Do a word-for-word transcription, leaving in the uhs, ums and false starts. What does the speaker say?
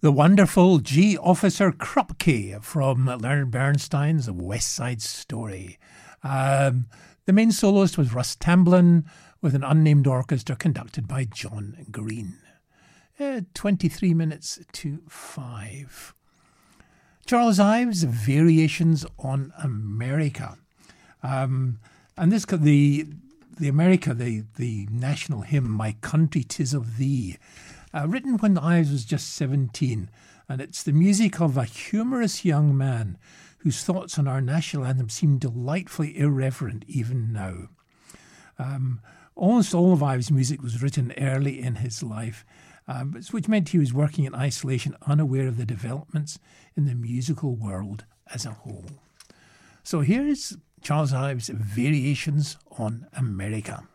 The wonderful G. Officer Krupke from Leonard Bernstein's West Side Story. Um, the main soloist was Russ Tamblyn, with an unnamed orchestra conducted by John Green. Uh, twenty-three minutes to five. Charles Ives, Variations on America. Um, and this, the the America, the, the national hymn, My Country 'Tis of Thee, uh, written when Ives was just seventeen. And it's the music of a humorous young man whose thoughts on our national anthem seem delightfully irreverent even now. Um, almost all of Ives' music was written early in his life, um, which meant he was working in isolation, unaware of the developments in the musical world as a whole. So here's Charles Ives' Variations on America.